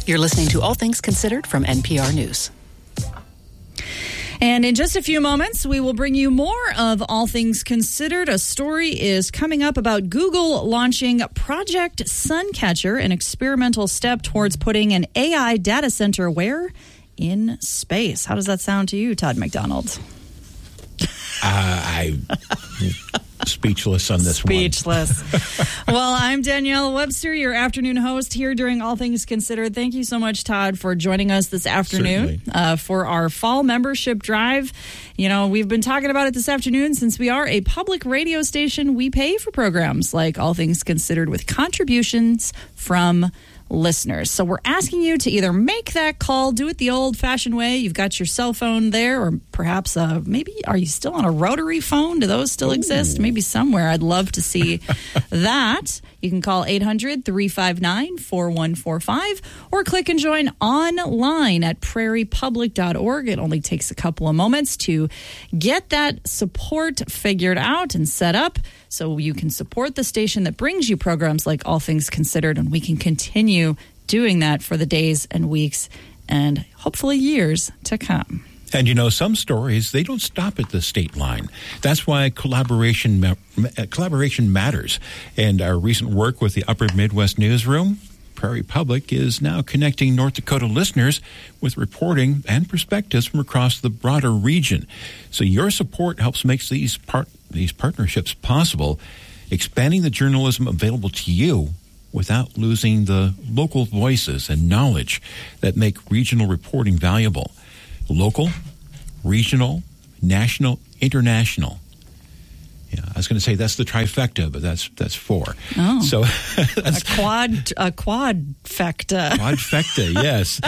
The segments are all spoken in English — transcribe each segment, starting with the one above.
You're listening to All Things Considered from NPR News. And in just a few moments, we will bring you more of All Things Considered. A story is coming up about Google launching Project Suncatcher, an experimental step towards putting an AI data center where? In space. How does that sound to you, Todd McDonald? I'm speechless on this one. Speechless. Well, I'm Danielle Webster, your afternoon host here during All Things Considered. Thank you so much, Todd, for joining us this afternoon for our fall membership drive. You know, we've been talking about it this afternoon. Since we are a public radio station, we pay for programs like All Things Considered with contributions from listeners. So we're asking you to either make that call, do it the old-fashioned way. You've got your cell phone there, or perhaps maybe, are you still on a rotary phone? Do those still exist? Maybe somewhere. I'd love to see that. You can call 800-359-4145 or click and join online at prairiepublic.org. It only takes a couple of moments to get that support figured out and set up so you can support the station that brings you programs like All Things Considered, and we can continue doing that for the days and weeks and hopefully years to come. And you know, some stories, they don't stop at the state line. That's why collaboration matters. And our recent work with the Upper Midwest Newsroom, Prairie Public, is now connecting North Dakota listeners with reporting and perspectives from across the broader region. So your support helps make these partnerships possible, expanding the journalism available to you without losing the local voices and knowledge that make regional reporting valuable. Local, regional, national, international. Yeah, I was going to say that's the trifecta, but that's four. Oh, so that's a quadfecta. Quadfecta, yes.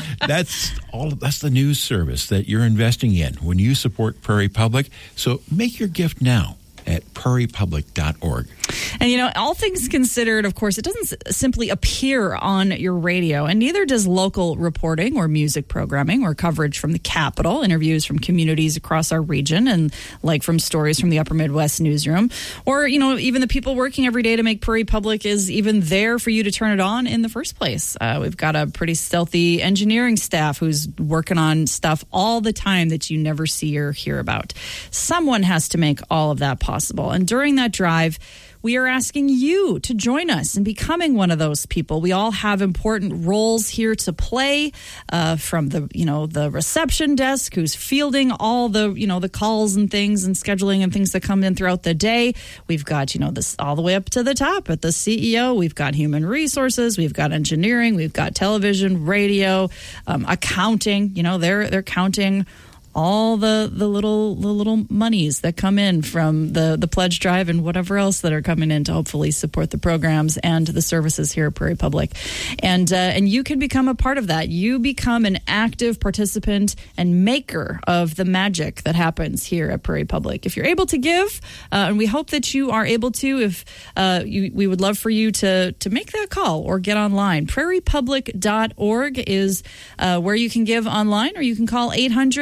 That's the news service that you're investing in when you support Prairie Public. So make your gift now at prairiepublic.org. And, you know, All Things Considered, of course, it doesn't simply appear on your radio, and neither does local reporting or music programming or coverage from the Capitol, interviews from communities across our region, and like from stories from the Upper Midwest Newsroom, or, you know, even the people working every day to make Prairie Public is even there for you to turn it on in the first place. We've got a pretty stealthy engineering staff who's working on stuff all the time that you never see or hear about. Someone has to make all of that possible. And during that drive, we are asking you to join us in becoming one of those people. We all have important roles here to play, from the reception desk, who's fielding all the calls and things and scheduling and things that come in throughout the day. We've got, this all the way up to the top at the CEO. We've got human resources. We've got engineering. We've got television, radio, accounting. They're counting all the little monies that come in from the pledge drive and whatever else that are coming in to hopefully support the programs and the services here at Prairie Public. And you can become a part of that. You become an active participant and maker of the magic that happens here at Prairie Public. If you're able to give, and we hope that you are able to, we would love for you to make that call or get online. prairiepublic.org is where you can give online, or you can call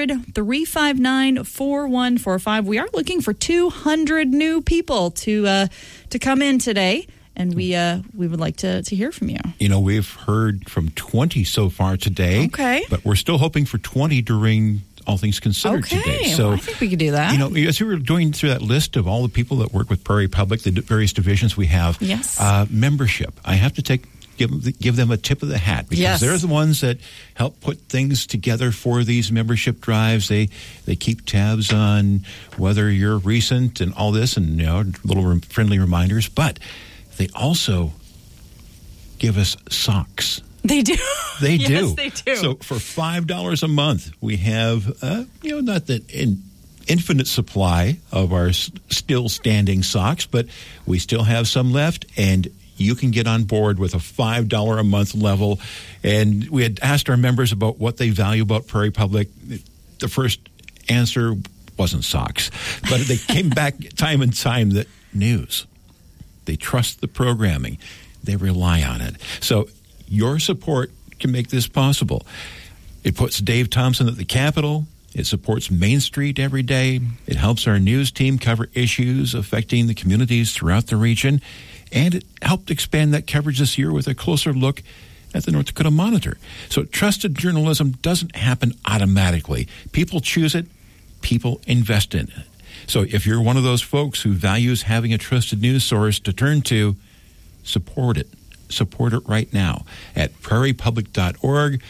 800-359-4145. We are looking for 200 new people to come in today, and we would like to hear from you. We've heard from 20 so far today. Okay. But we're still hoping for 20 during All Things Considered today. So well, I think we could do that. As we were going through that list of all the people that work with Prairie Public, the various divisions we have, yes. Membership. I have to give them a tip of the hat, because yes. they're the ones that help put things together for these membership drives. They keep tabs on whether you're recent and all this, and little friendly reminders. But they also give us socks. They do. They yes, do. They do. So for $5 a month, we have not that infinite supply of our still standing socks, but we still have some left, and you can get on board with a $5 a month level. And we had asked our members about what they value about Prairie Public. The first answer wasn't socks, but they came back time and time that news. They trust the programming. They rely on it. So your support can make this possible. It puts Dave Thompson at the Capitol. It supports Main Street every day. It helps our news team cover issues affecting the communities throughout the region. And it helped expand that coverage this year with a closer look at the North Dakota Monitor. So trusted journalism doesn't happen automatically. People choose it. People invest in it. So if you're one of those folks who values having a trusted news source to turn to, support it. Support it right now at prairiepublic.org.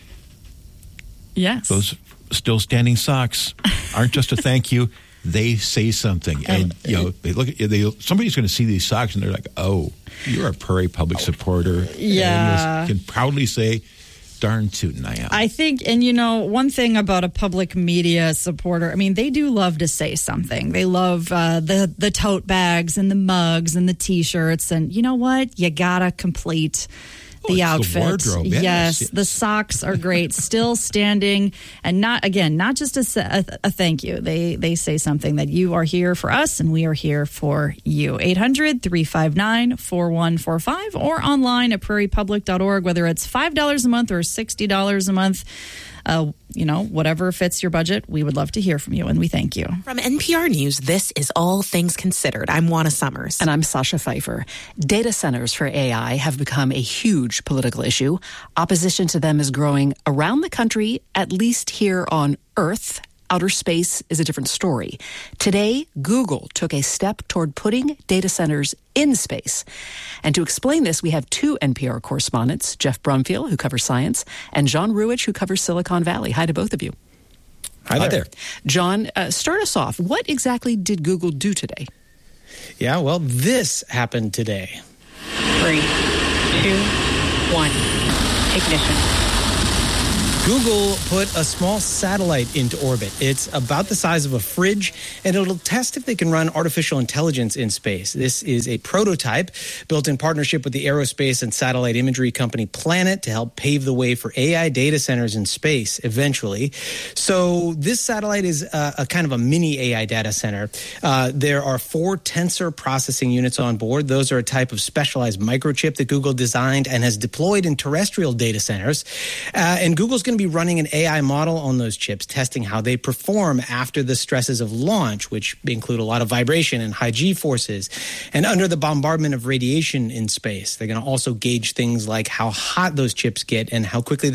Yes. Those still standing socks aren't just a thank you. They say something. And, they look at you, somebody's going to see these socks and they're like, oh, you're a Prairie Public supporter. Yeah. And you can proudly say, darn tootin' I am. I think, and one thing about a public media supporter, I mean, they do love to say something. They love the tote bags and the mugs and the T-shirts. And you know what? You got to complete the outfit. The wardrobe, yes, the socks are great. Still standing, and not just a thank you. They say something that you are here for us and we are here for you. 800-359-4145 or online at prairiepublic.org, whether it's $5 a month or $60 a month. Whatever fits your budget, we would love to hear from you, and we thank you. From NPR News, this is All Things Considered. I'm Juana Summers. And I'm Sasha Pfeiffer. Data centers for AI have become a huge political issue. Opposition to them is growing around the country, at least here on Earth. Outer space is a different story. Today, Google took a step toward putting data centers in space. And to explain this, we have two NPR correspondents, Jeff Brumfield, who covers science, and John Ruwitch, who covers Silicon Valley. Hi to both of you. Hi there. John, start us off. What exactly did Google do today? Yeah, well, this happened today. 3, 2, 1, ignition. Google put a small satellite into orbit. It's about the size of a fridge, and it'll test if they can run artificial intelligence in space. This is a prototype built in partnership with the aerospace and satellite imagery company Planet to help pave the way for AI data centers in space eventually. So this satellite is a kind of a mini AI data center. There are 4 tensor processing units on board. Those are a type of specialized microchip that Google designed and has deployed in terrestrial data centers. And Google's going to be running an AI model on those chips, testing how they perform after the stresses of launch, which include a lot of vibration and high G forces, and under the bombardment of radiation in space. They're going to also gauge things like how hot those chips get and how quickly